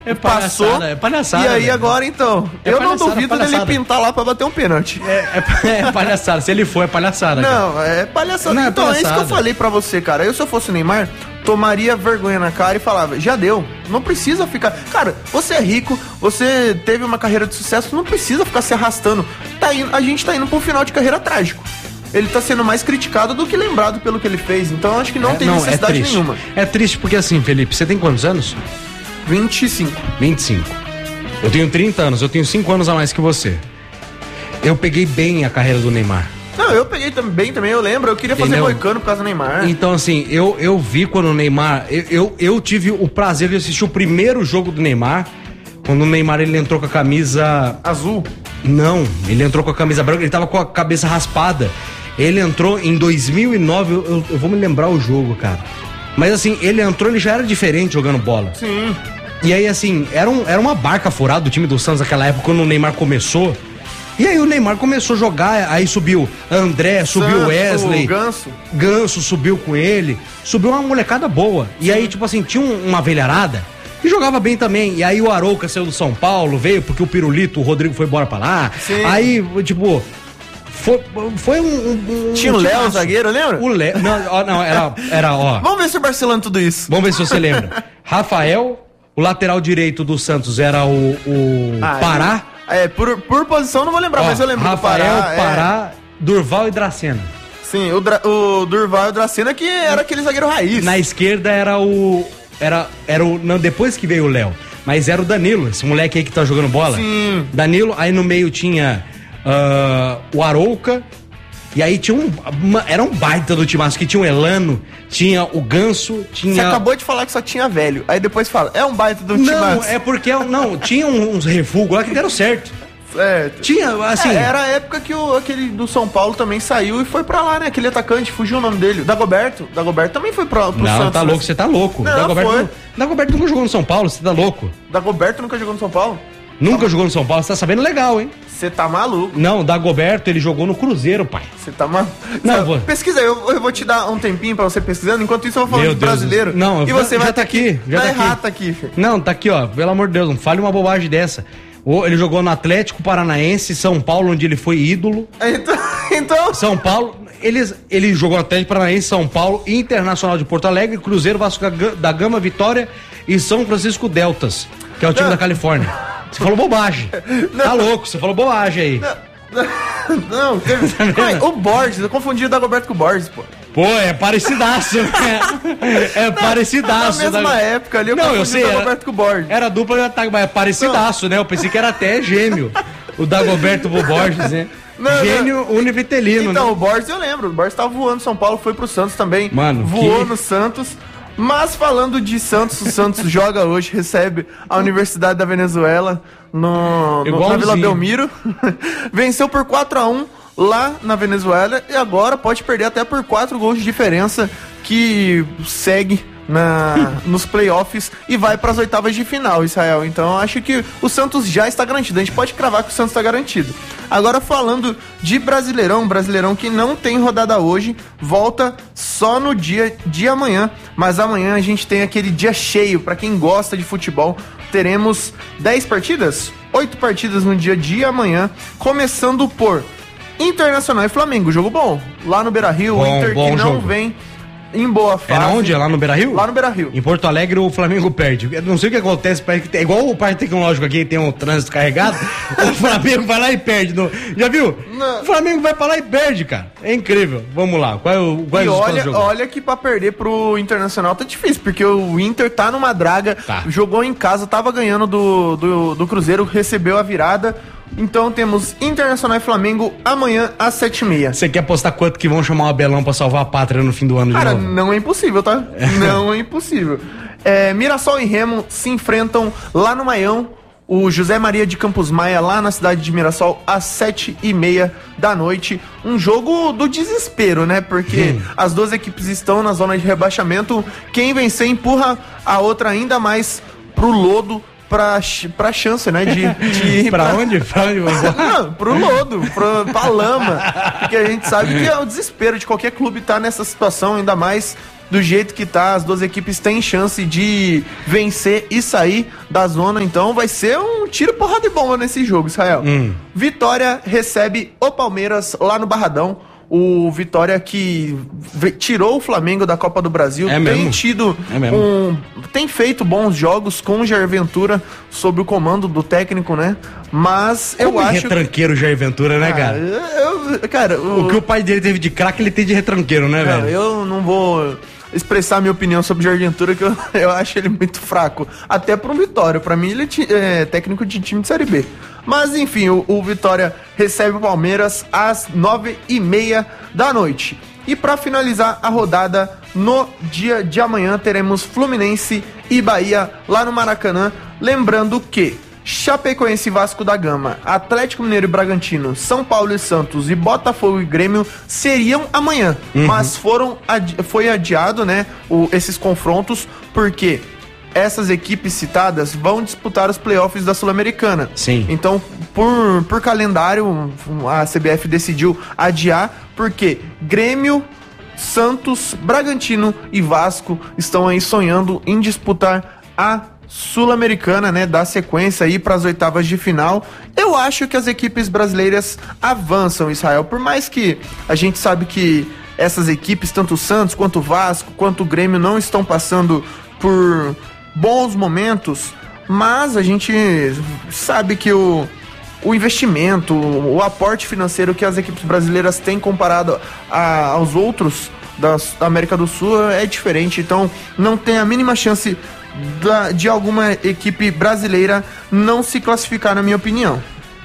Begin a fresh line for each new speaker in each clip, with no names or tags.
Passou.
É palhaçada.
E aí
velho.
agora, então, eu não duvido dele pintar lá pra bater um pênalti.
É palhaçada. Se ele for, é palhaçada.
Não, é palhaçada.
Não, é
então, é isso que eu
palhaçada.
falei pra você, cara. Eu, se eu fosse o Neymar, tomaria vergonha na cara e falava, já deu, não precisa ficar... Cara, você é rico, você teve uma carreira de sucesso, não precisa ficar se arrastando. A gente tá indo pra um final de carreira trágico. Ele tá sendo mais criticado do que lembrado pelo que ele fez. Então, eu acho que não tem necessidade nenhuma.
É triste porque assim, Felipe, você tem quantos anos?
25.
25. Eu tenho 30 anos, eu tenho 5 anos a mais que você. Eu peguei bem a carreira do Neymar.
Não, eu peguei também, eu lembro. Eu queria fazer moicano por causa do Neymar.
Então, assim, eu vi quando o Neymar... Eu tive o prazer de assistir o primeiro jogo do Neymar, quando o Neymar ele entrou com a camisa...
Azul?
Não, ele entrou com a camisa branca, ele tava com a cabeça raspada. Ele entrou em 2009, eu vou me lembrar o jogo, cara. Mas assim, ele entrou, ele já era diferente jogando bola.
Sim.
E aí, assim, era uma barca furada do time do Santos naquela época, quando o Neymar começou. E aí o Neymar começou a jogar, aí subiu André, subiu Wesley.
O
Ganso subiu com ele. Subiu uma molecada boa. E aí, tipo assim, tinha uma velharada que jogava bem também. E aí o Arouca saiu do São Paulo, veio porque o Pirulito, o Rodrigo foi embora pra lá.
Sim.
Aí, tipo... Foi um
tinha o Léo, zagueiro, lembra?
O Léo. Não, era, ó.
Vamos ver se o Barcelona tudo isso.
Vamos ver se você lembra. Rafael, o lateral direito do Santos era o Pará.
Por posição não vou lembrar, mas eu lembro
Rafael,
do Pará.
Pará, Durval e Dracena.
Sim, o Durval e o Dracena que era aquele zagueiro raiz.
Na esquerda era o... Não, depois que veio o Léo. Mas era o Danilo, esse moleque aí que tá jogando bola.
Sim.
Danilo, aí no meio tinha... o Arouca, e aí tinha era um baita do timaço, que tinha o Elano, tinha o Ganso, tinha...
Você acabou de falar que só tinha velho, aí depois fala, é um baita do timaço.
Não, é porque, tinha uns refugos lá que deram certo.
Certo.
Tinha, assim...
era a época que aquele do São Paulo também saiu e foi pra lá, né, aquele atacante, fugiu o nome dele, Dagoberto também foi pro
não,
Santos.
Tá louco, você tá louco.
Não,
Dagoberto nunca jogou no São Paulo, você tá louco.
Dagoberto nunca jogou no São Paulo?
Nunca jogou no São Paulo, você tá sabendo legal, hein?
Você tá maluco.
Não, Dagoberto, ele jogou no Cruzeiro, pai.
Você tá maluco.
Não,
pesquisa aí, eu vou te dar um tempinho pra você pesquisando, enquanto isso eu vou falando de brasileiro.
Não,
e você vai
tá aqui. Já tá
errado aqui, filho.
Não, tá aqui, ó, pelo amor de Deus, não fale uma bobagem dessa. Ele jogou no Atlético Paranaense, São Paulo, onde ele foi ídolo.
Então...
São Paulo, ele jogou no Atlético Paranaense, São Paulo, Internacional de Porto Alegre, Cruzeiro, Vasco da Gama, Vitória e São Francisco Deltas, que é o time da Califórnia. Você falou bobagem. Não. Tá louco, você falou bobagem aí.
Não, o Borges, eu confundi o Dagoberto com o Borges, pô.
Pô, é parecidaço, né? É parecidaço.
Na mesma época ali, eu confundi o Dagoberto com o Borges.
Era dupla de ataque, mas é parecidaço, né? Eu pensei que era até gêmeo. O Dagoberto com o Borges, né? Gênio univitelino,
então,
né?
o Borges eu lembro. O Borges tava voando no São Paulo, foi pro Santos também.
Mano,
voou no Santos. Mas falando de Santos, o Santos joga hoje, recebe a Universidade da Venezuela na Vila Belmiro. Venceu por 4-1 lá na Venezuela e agora pode perder até por 4 gols de diferença, que segue nos playoffs e vai para as oitavas de final, Israel. Então acho que o Santos já está garantido. A gente pode cravar que o Santos está garantido. Agora falando de Brasileirão que não tem rodada hoje, volta só no dia de amanhã. Mas amanhã a gente tem aquele dia cheio para quem gosta de futebol. Teremos 10 partidas? 8 partidas no dia de amanhã, começando por Internacional e Flamengo, jogo bom. Lá no Beira-Rio, o Inter que não vem em boa fase.
Era onde? É lá no Beira-Rio?
Lá no Beira-Rio.
Em Porto Alegre o Flamengo perde. Eu não sei o que acontece, é igual o parque tecnológico aqui, tem um trânsito carregado, o Flamengo vai lá e perde. Já viu? Não. O Flamengo vai pra lá e perde, cara. É incrível. Vamos lá. Qual é o
olha que pra perder pro Internacional tá difícil, porque o Inter tá numa draga, jogou em casa, tava ganhando do Cruzeiro, recebeu a virada. Então temos Internacional e Flamengo amanhã às 7h30.
Você quer apostar quanto que vão chamar o Abelão pra salvar a pátria no fim do ano?
Cara, não é impossível, tá? Não é impossível. Mirassol e Remo se enfrentam lá no Maião. O José Maria de Campos Maia, lá na cidade de Mirassol, às 7h30 da noite. Um jogo do desespero, né? Porque as duas equipes estão na zona de rebaixamento. Quem vencer empurra a outra ainda mais pro lodo, pra chance, né? De ir
pra onde?
Não, pro lodo, pra lama. Porque a gente sabe que é o desespero de qualquer clube estar nessa situação, ainda mais do jeito que tá, as duas equipes têm chance de vencer e sair da zona, então vai ser um tiro, porrada e bomba nesse jogo, Israel. Vitória recebe o Palmeiras lá no Barradão. O Vitória que tirou o Flamengo da Copa do Brasil, tem feito bons jogos com o Jair Ventura sob o comando do técnico, né? Mas eu acho...
retranqueiro Jair Ventura, né, cara? O que o pai dele teve de craque, ele tem de retranqueiro, né, velho?
Eu não vou expressar minha opinião sobre o Jair Ventura, que eu acho ele muito fraco. Até pro Vitória. Pra mim, ele é técnico de time de Série B. Mas, enfim, o Vitória recebe o Palmeiras às 9h30 da noite. E para finalizar a rodada, no dia de amanhã, teremos Fluminense e Bahia lá no Maracanã. Lembrando que Chapecoense e Vasco da Gama, Atlético Mineiro e Bragantino, São Paulo e Santos e Botafogo e Grêmio seriam amanhã. Mas foi adiado, né, esses confrontos, porque essas equipes citadas vão disputar os playoffs da Sul-Americana.
Sim.
Então, por calendário, a CBF decidiu adiar, porque Grêmio, Santos, Bragantino e Vasco estão aí sonhando em disputar a Sul-Americana, né, dar sequência aí para as oitavas de final. Eu acho que as equipes brasileiras avançam, Israel, por mais que a gente sabe que essas equipes, tanto o Santos quanto o Vasco, quanto o Grêmio, não estão passando por bons momentos, mas a gente sabe que o investimento, o aporte financeiro que as equipes brasileiras têm comparado aos outros da América do Sul é diferente, então não tem a mínima chance de alguma equipe brasileira não se classificar, na minha opinião.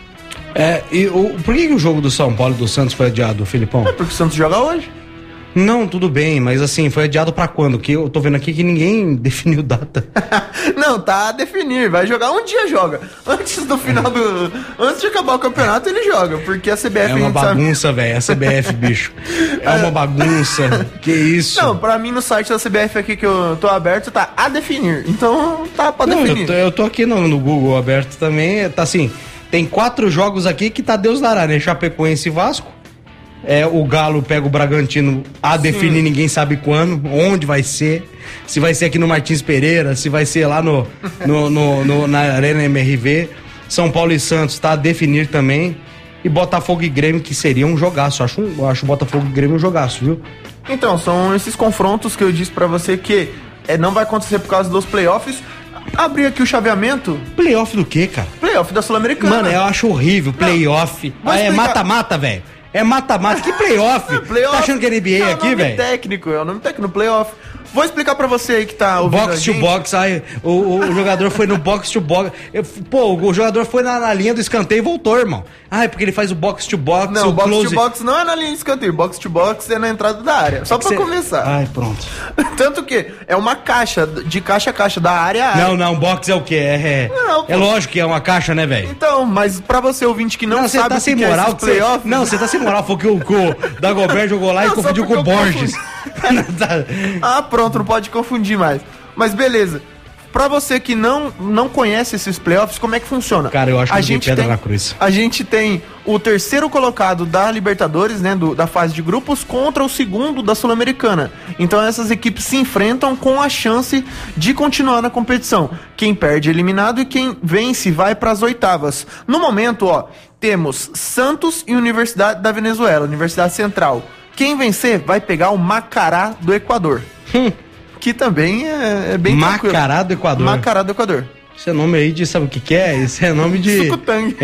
Por que o jogo do São Paulo e do Santos foi adiado, Filipão?
Porque o Santos joga hoje.
Não, tudo bem, mas assim, foi adiado pra quando? Que eu tô vendo aqui que ninguém definiu data.
Não, tá a definir, vai jogar um dia, joga. Antes de acabar o campeonato, ele joga, porque a CBF...
É uma bagunça, velho, a CBF, bicho. É uma bagunça, que isso?
Não, pra mim no site da CBF aqui que eu tô aberto, tá a definir, então tá pra definir.
Eu tô aqui no Google aberto também, tá assim, tem 4 jogos aqui que tá Deus dará, né? Chapecoense e Vasco. O Galo pega o Bragantino a definir, ninguém sabe quando, onde vai ser, se vai ser aqui no Martins Pereira, se vai ser lá na Arena MRV. São Paulo e Santos tá a definir também, e Botafogo e Grêmio, que seria um jogaço. Eu acho Botafogo e Grêmio um jogaço, viu?
Então, são esses confrontos que eu disse pra você que não vai acontecer por causa dos playoffs. Abrir aqui o chaveamento.
Playoff do quê, cara?
Playoff da Sul-Americana.
Mano, eu acho horrível, playoff. É mata-mata, velho. É mata-mata, que playoff? Tá achando que é NBA aqui, velho?
É o nome técnico, playoff. Vou explicar pra você aí que tá ouvindo
box to box, aí o jogador foi no box to box. O jogador foi na linha do escanteio e voltou, irmão. É porque ele faz o box to box.
Não, o box to box não é na linha do escanteio. Box to box é na entrada da área. Só pra começar.
Ai, pronto.
Tanto que é uma caixa, de caixa a caixa, da área a área.
Não, box é o quê? É lógico que é uma caixa, né, velho?
Então, mas pra você ouvinte que não sabe
tá sem moral, playoff. Não, você tá sem moral. Foi que o Dagobert jogou lá e confundiu com o Borges.
Pronto, não pode confundir mais. Mas beleza. Pra você que não conhece esses playoffs, como é que funciona?
Cara, eu acho que tem pedra na cruz.
A gente tem o terceiro colocado da Libertadores, né, da fase de grupos, contra o segundo da Sul-Americana. Então essas equipes se enfrentam com a chance de continuar na competição. Quem perde é eliminado e quem vence vai para as oitavas. No momento, temos Santos e Universidade da Venezuela, Universidade Central. Quem vencer vai pegar o Macará do Equador. Que também é bem tranquilo.
Macará do Equador.
Macará do Equador.
Esse é nome aí de, sabe o que é? Esse é nome de...
Sucutang.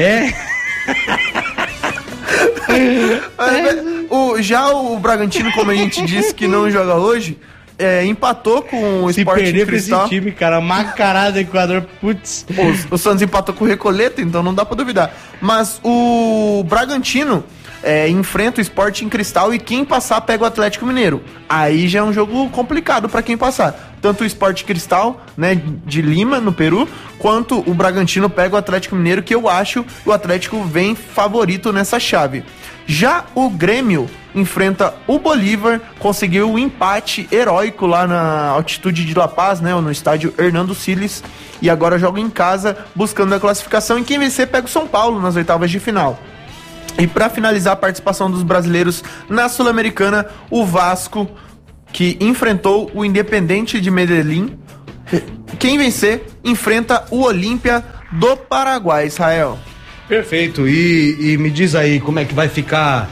Já o Bragantino, como a gente disse que não joga hoje, empatou com o Sporting Cristal.
Pra esse time, cara, Macará do Equador, putz.
O Santos empatou com o Recoleta, então não dá pra duvidar. Mas o Bragantino enfrenta o Sporting Cristal e quem passar pega o Atlético Mineiro. Aí já é um jogo complicado pra quem passar. Tanto o Sporting Cristal, né, de Lima, no Peru, quanto o Bragantino pega o Atlético Mineiro, que eu acho que o Atlético vem favorito nessa chave. Já o Grêmio enfrenta o Bolívar, conseguiu um empate heróico lá na altitude de La Paz, né, no estádio Hernando Siles, e agora joga em casa buscando a classificação, e quem vencer pega o São Paulo nas oitavas de final. E para finalizar a participação dos brasileiros na Sul-Americana, o Vasco que enfrentou o Independiente de Medellín. Quem vencer enfrenta o Olímpia do Paraguai, Israel.
Perfeito. E me diz aí como é que vai ficar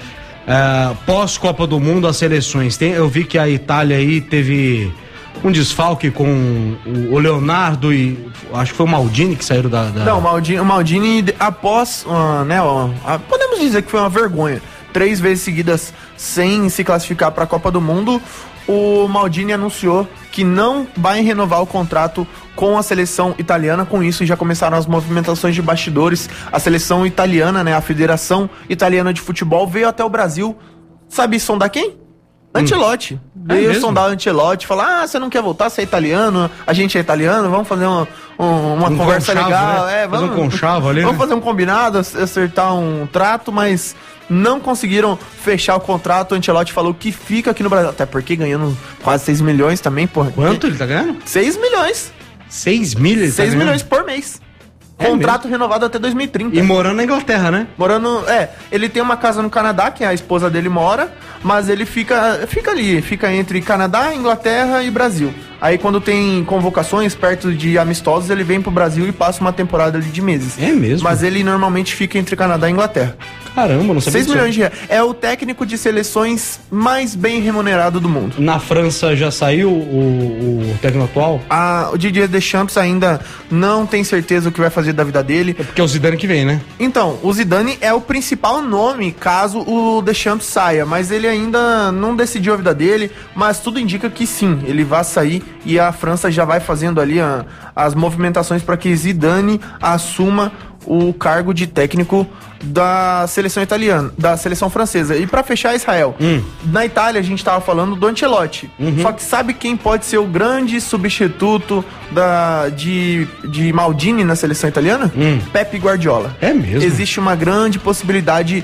pós-Copa do Mundo as seleções. Eu vi que a Itália aí teve um desfalque com o Leonardo e acho que foi o Maldini que saíram da...
Não, o Maldini após, podemos dizer que foi uma vergonha. 3 vezes seguidas sem se classificar para a Copa do Mundo, o Maldini anunciou que não vai renovar o contrato com a seleção italiana. Com isso já começaram as movimentações de bastidores. A seleção italiana, né, a Federação Italiana de Futebol, veio até o Brasil. Sabe sondar quem? Ancelotti. Veio sondar Ancelotti, falar: você não quer voltar, você é italiano, a gente é italiano, vamos fazer uma conversa
conchavo,
legal,
né?
vamos
fazer um conchavo ali,
vamos
né?
fazer um combinado, acertar um trato, mas não conseguiram fechar o contrato. O Ancelotti falou que fica aqui no Brasil, até porque ganhando quase 6 milhões também, porra.
Quanto ele tá ganhando?
6 milhões.
6 milhões?
6 milhões por mês. Contrato renovado até 2030.
E morando na Inglaterra, né?
Ele tem uma casa no Canadá, que a esposa dele mora, mas ele fica ali, fica entre Canadá, Inglaterra e Brasil. Aí quando tem convocações perto de amistosos, ele vem pro Brasil e passa uma temporada ali de meses.
É mesmo?
Mas ele normalmente fica entre Canadá e Inglaterra.
Caramba, não sabia
6 milhões de reais. É o técnico de seleções mais bem remunerado do mundo.
Na França já saiu o técnico atual?
O Didier Deschamps ainda não tem certeza o que vai fazer da vida dele.
É porque é o Zidane que vem, né?
Então, o Zidane é o principal nome caso o Deschamps saia, mas ele ainda não decidiu a vida dele, mas tudo indica que sim, ele vai sair e a França já vai fazendo ali as movimentações para que Zidane assuma o cargo de técnico da seleção italiana, da seleção francesa. E pra fechar, Israel, na Itália a gente tava falando do Ancelotti. Só que sabe quem pode ser o grande substituto de Maldini na seleção italiana? Pepe Guardiola.
É mesmo?
Existe uma grande possibilidade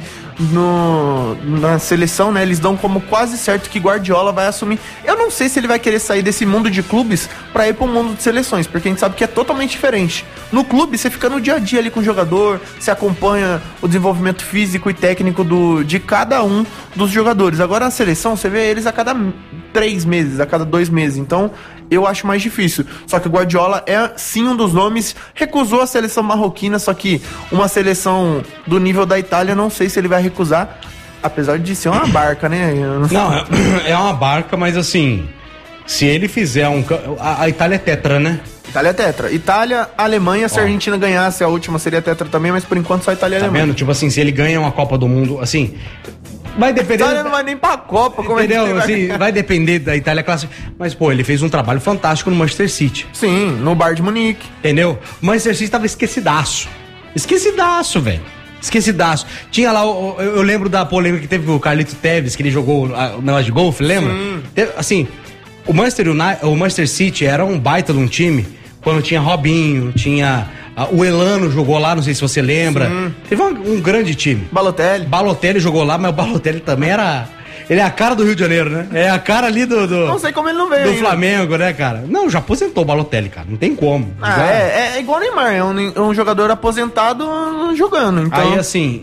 na seleção, né? Eles dão como quase certo que Guardiola vai assumir. Eu não sei se ele vai querer sair desse mundo de clubes pra ir pro mundo de seleções, porque a gente sabe que é totalmente diferente. No clube, você fica no dia a dia ali com o jogador, você acompanha o desenvolvimento físico e técnico de cada um dos jogadores. Agora na seleção, você vê eles a cada 3 meses, a cada 2 meses. Então, eu acho mais difícil. Só que o Guardiola é sim um dos nomes. Recusou a seleção marroquina, só que uma seleção do nível da Itália, não sei se ele vai recusar, apesar de ser uma barca, né?
Não, é uma barca, mas assim, se ele fizer a Itália é tetra, né?
Itália é tetra. Itália, Alemanha, se a Argentina ganhasse a última seria tetra também, mas por enquanto só Itália e Alemanha.
Tá vendo? Tipo assim, se ele ganha uma Copa do Mundo, assim, vai depender...
A Itália não vai nem pra Copa, como
entendeu? Assim, vai depender da Itália clássica. Mas, pô, ele fez um trabalho fantástico no Manchester City.
Sim, no Bayern de Munique.
Entendeu? O Manchester City tava esquecidaço. Esquecidaço, velho. Esquecidaço. Tinha lá, eu lembro da polêmica que teve com o Carlito Tevez, que ele jogou o negócio de golfe, lembra? Assim, o Manchester City era um baita de um time quando tinha Robinho, tinha... O Elano jogou lá, não sei se você lembra. Teve um grande time. Balotelli jogou lá, mas o Balotelli também era... Ele é a cara do Rio de Janeiro, né? É a cara ali do
não sei como ele não veio
do
ainda.
Flamengo, né, cara? Não, já aposentou o Balotelli, cara. Não tem como.
É igual o Neymar. É um jogador aposentado jogando. Então...
Aí, assim,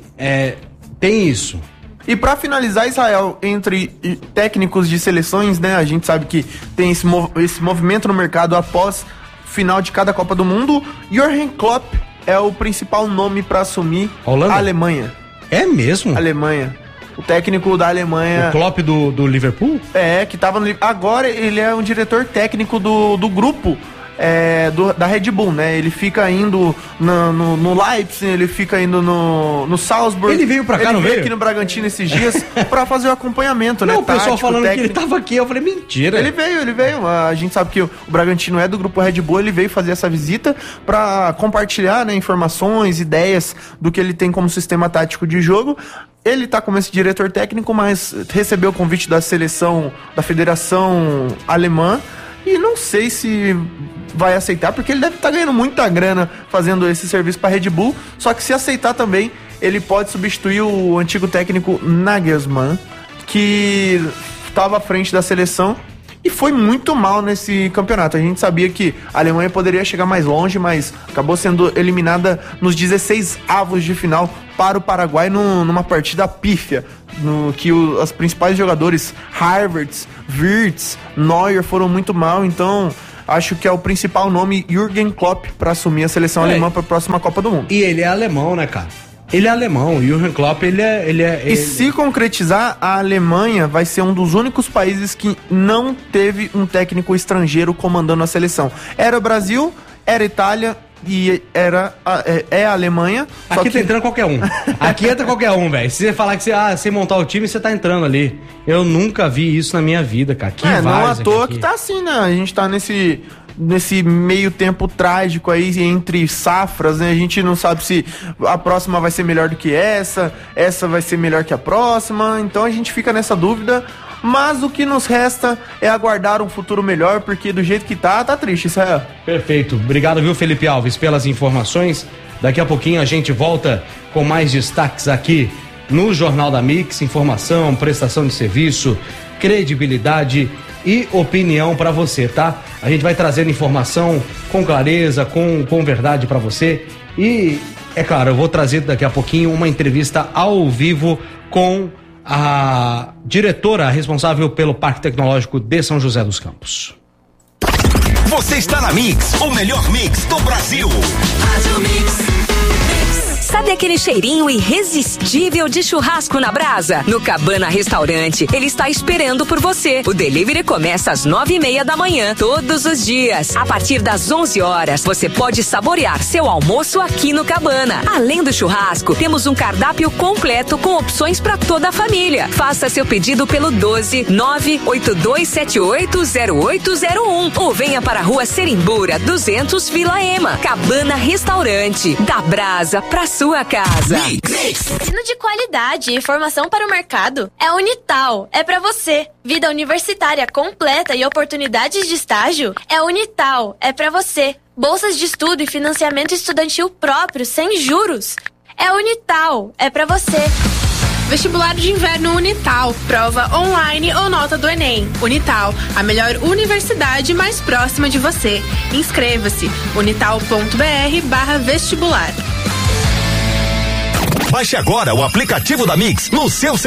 tem isso.
E pra finalizar, Israel, entre técnicos de seleções, né? A gente sabe que tem esse movimento no mercado após final de cada Copa do Mundo. Jürgen Klopp é o principal nome pra assumir a Alemanha.
É mesmo?
Alemanha. O técnico da Alemanha...
O Klopp do Liverpool?
Que tava no... Agora ele é um diretor técnico do grupo da Red Bull, né? Ele fica indo no Leipzig, ele fica indo no Salzburg.
Ele veio pra cá, não veio?
Ele veio aqui no Bragantino esses dias pra fazer o acompanhamento, né?
Não, o pessoal falando técnico. Que ele tava aqui, eu falei, mentira.
Ele veio. A gente sabe que o Bragantino é do grupo Red Bull, ele veio fazer essa visita pra compartilhar, né, informações, ideias do que ele tem como sistema tático de jogo. Ele tá como esse diretor técnico, mas recebeu o convite da seleção, da Federação Alemã, e não sei se vai aceitar, porque ele deve estar ganhando muita grana fazendo esse serviço para Red Bull. Só que se aceitar também, ele pode substituir o antigo técnico Nagelsmann, que estava à frente da seleção e foi muito mal nesse campeonato. A gente sabia que a Alemanha poderia chegar mais longe, mas acabou sendo eliminada nos 16 avos de final para o Paraguai numa partida pífia, no que os principais jogadores, Havertz, Wirtz, Neuer, foram muito mal. Então acho que é o principal nome, Jürgen Klopp, para assumir a seleção alemã para a próxima Copa do Mundo.
E ele é alemão, né, cara? Ele é alemão, o Jürgen Klopp, ele...
se concretizar, a Alemanha vai ser um dos únicos países que não teve um técnico estrangeiro comandando a seleção. Era o Brasil, era a Itália e é a Alemanha.
Aqui tá entrando qualquer um. Aqui entra qualquer um, velho. Se você falar que você montar o time, você tá entrando ali. Eu nunca vi isso na minha vida, cara.
Não à toa que tá assim, né? A gente tá nesse meio tempo trágico aí entre safras, né? A gente não sabe se a próxima vai ser melhor do que essa vai ser melhor que a próxima, então a gente fica nessa dúvida, mas o que nos resta é aguardar um futuro melhor, porque do jeito que tá triste, Israel.
Perfeito, obrigado, viu, Felipe Alves, pelas informações. Daqui a pouquinho a gente volta com mais destaques aqui no Jornal da Mix, informação, prestação de serviço, credibilidade e opinião para você, tá? A gente vai trazendo informação com clareza, com verdade para você. E, é claro, eu vou trazer daqui a pouquinho uma entrevista ao vivo com a diretora responsável pelo Parque Tecnológico de São José dos Campos.
Você está na Mix, o melhor mix do Brasil.
Sabe aquele cheirinho irresistível de churrasco na brasa? No Cabana Restaurante, ele está esperando por você. O delivery começa às 9:30 da manhã, todos os dias. A partir das 11 horas, você pode saborear seu almoço aqui no Cabana. Além do churrasco, temos um cardápio completo com opções para toda a família. Faça seu pedido pelo 12-982780801 ou venha para a Rua Serimbura, 200 Vila Ema. Cabana Restaurante, da brasa pra sua casa.
Ensino de qualidade e formação para o mercado é Unital, é pra você. Vida universitária completa e oportunidades de estágio é Unital, é pra você. Bolsas de estudo e financiamento estudantil próprio sem juros é Unital, é pra você.
Vestibular de Inverno Unital, prova online ou nota do Enem. Unital, a melhor universidade mais próxima de você. Inscreva-se, unital.br/vestibular.
Baixe agora o aplicativo da Mix no seu